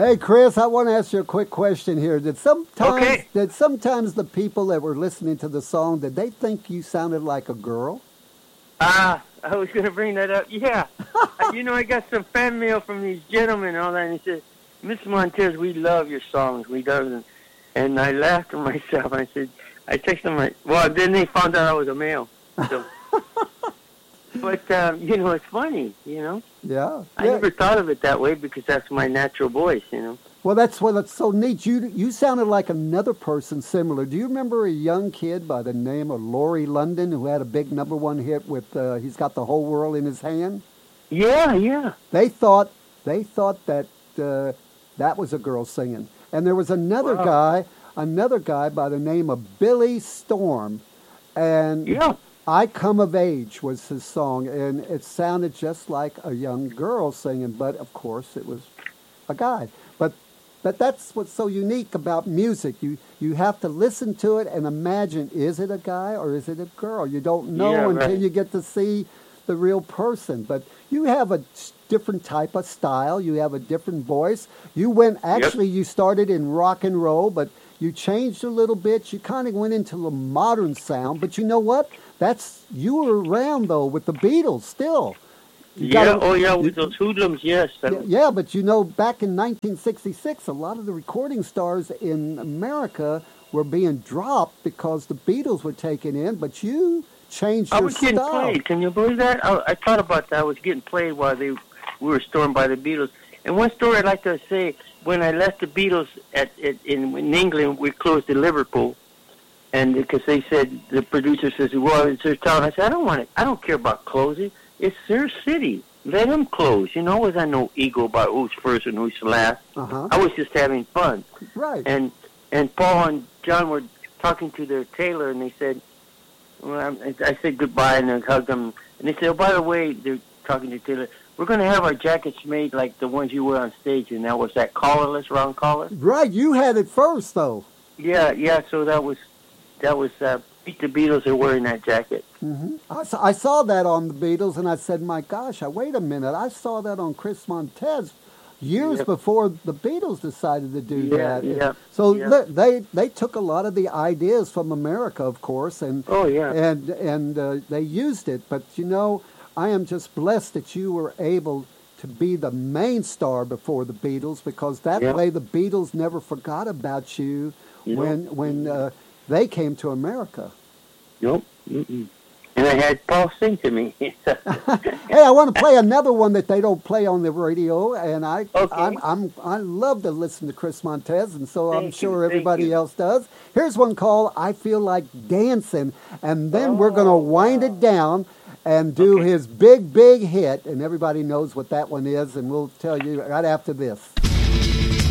Hey, Chris, I want to ask you a quick question here. Okay. Did sometimes the people that were listening to the song, did they think you sounded like a girl? I was going to bring that up. Yeah. I got some fan mail from these gentlemen and all that, and he said, Miss Montez, we love your songs. We love them. And I laughed to myself. I said, I texted them, well, then they found out I was a male. So, but, it's funny. Yeah. I never thought of it that way because that's my natural voice. Well, that's what it's so neat. You sounded like another person similar. Do you remember a young kid by the name of Laurie London who had a big #1 hit with He's Got the Whole World in His Hand? Yeah, yeah. They thought that that was a girl singing. And there was another guy by the name of Billy Storm, and Yeah. I Come of Age was his song, and it sounded just like a young girl singing, but of course it was a guy. But that's what's so unique about music. You have to listen to it and imagine, is it a guy or is it a girl? You don't know until you get to see the real person. But you have a different type of style. You have a different voice. You started in rock and roll, but you changed a little bit. You kind of went into the modern sound. But you know what? You were around, though, with the Beatles still. With those hoodlums, yes. Yeah, but back in 1966, a lot of the recording stars in America were being dropped because the Beatles were taken in, but you changed your style. I was getting played. Can you believe that? I thought about that. I was getting played while we were stormed by the Beatles. And one story I'd like to say, when I left the Beatles in England, we closed in Liverpool. And because they said, the producer says, well, it's their town. I said, I don't care about closing. It's their city. Let them close. Was I no ego about who's first and who's last. Uh-huh. I was just having fun. Right. And Paul and John were talking to their tailor, and they said, well, I said goodbye, and I hugged them. And they said, oh, by the way, they're talking to Taylor, we're going to have our jackets made like the ones you wear on stage, and that was that collarless, round collar. Right. You had it first, though. Yeah. So that was Beat the Beatles are wearing that jacket. Mm-hmm. I saw that on the Beatles, and I said, my gosh, wait a minute. I saw that on Chris Montez years before the Beatles decided to do that. Yeah. So they took a lot of the ideas from America, of course, and they used it. But, I am just blessed that you were able to be the main star before the Beatles, because that way the Beatles never forgot about you when they came to America. Nope. Mm-mm. And I had Paul sing to me. Hey, I want to play another one that they don't play on the radio, and I love to listen to Chris Montez, and so I'm sure everybody else does. Here's one called "I Feel Like Dancing," and then we're going to wind it down and do his big hit, and everybody knows what that one is, and we'll tell you right after this.